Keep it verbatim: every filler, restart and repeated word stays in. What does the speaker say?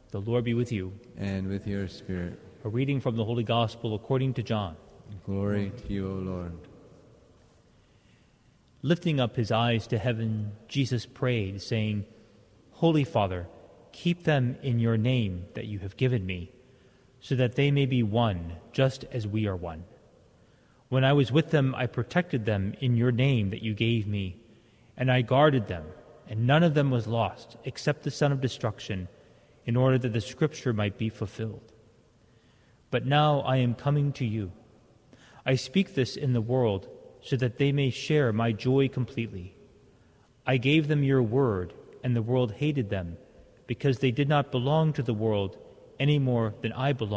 The Lord be with you. And with your spirit. A reading from the Holy Gospel according to John. Glory to you, O Lord. Lifting up his eyes to heaven, Jesus prayed, saying, Holy Father, keep them in your name that you have given me, so that they may be one, just as we are one. When I was with them, I protected them in your name that you gave me, and I guarded them, and none of them was lost, except the son of destruction, in order that the scripture might be fulfilled. But now I am coming to you. I speak this in the world, so that they may share my joy completely. I gave them your word, and the world hated them, because they did not belong to the world any more than I belong